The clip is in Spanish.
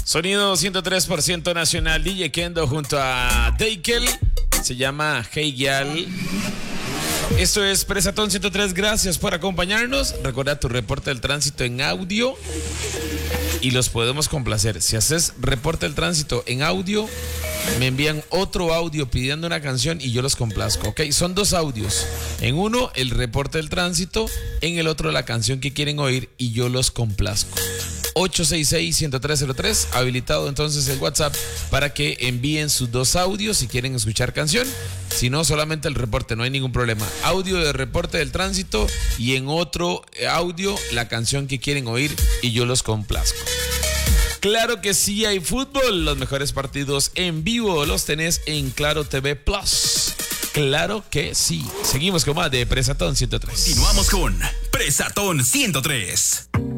Sonido 103% nacional, DJ Kendo junto a Deikel. Se llama Hey Gyal. Esto es Presatón 103, gracias por acompañarnos. Recuerda tu reporte del tránsito en audio y los podemos complacer. Si haces reporte del tránsito en audio, me envían otro audio pidiendo una canción y yo los complazco, ¿ok? Son 2 audios. En uno, el reporte del tránsito. En el otro, la canción que quieren oír y yo los complazco. 866-10303, habilitado entonces el WhatsApp para que envíen sus 2 audios si quieren escuchar canción. Si no, solamente el reporte, no hay ningún problema. Audio de reporte del tránsito y en otro audio la canción que quieren oír y yo los complazco. Claro que sí hay fútbol, los mejores partidos en vivo los tenés en Claro TV Plus. Claro que sí. Seguimos con más de Presatón 103. Continuamos con Presatón 103.